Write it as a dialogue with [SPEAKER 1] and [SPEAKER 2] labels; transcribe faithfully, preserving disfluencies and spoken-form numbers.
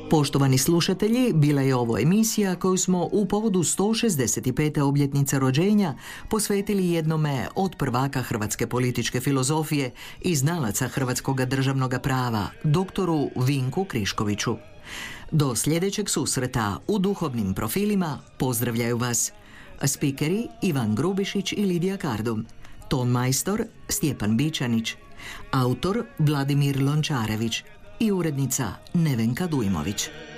[SPEAKER 1] Poštovani slušatelji, bila je ovo emisija koju smo u povodu sto šezdeset pete obljetnice rođenja posvetili jednome od prvaka hrvatske političke filozofije i znalaca hrvatskog državnog prava, doktoru Vinku Kriškoviću. Do sljedećeg susreta u duhovnim profilima pozdravljaju vas spikeri Ivan Grubišić i Lidija Kardum, ton majstor Stjepan Bičanić, autor Vladimir Lončarević i urednica Nevenka Dujmović.